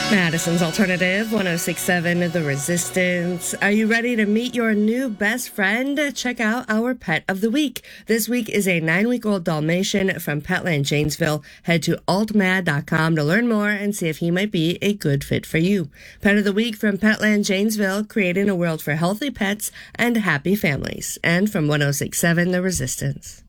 Madison's Alternative 1067 The Resistance. Are you ready to meet your new best friend? Check out our Pet of the Week. This week is a 9-week-old Dalmatian from Petland Janesville. Head to altmad.com to learn more and see if he might be a good fit for you. Pet of the Week from Petland Janesville, creating a world for healthy pets and happy families. And from 1067 The Resistance.